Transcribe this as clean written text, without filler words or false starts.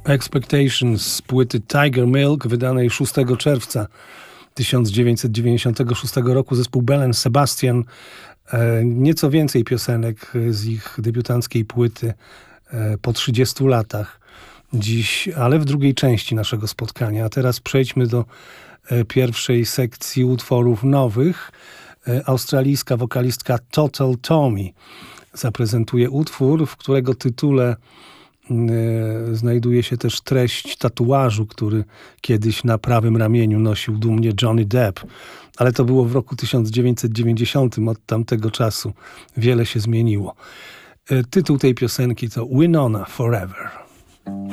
Expectations z płyty Tiger Milk, wydanej 6 czerwca 1996 roku, zespół Belle & Sebastian. Nieco więcej piosenek z ich debiutanckiej płyty po 30 latach dziś, ale w drugiej części naszego spotkania. A teraz przejdźmy do pierwszej sekcji utworów nowych. Australijska wokalistka Total Tommy zaprezentuje utwór, w którego tytule znajduje się też treść tatuażu, który kiedyś na prawym ramieniu nosił dumnie Johnny Depp. Ale to było w roku 1990. Od tamtego czasu wiele się zmieniło. Tytuł tej piosenki to Winona Forever.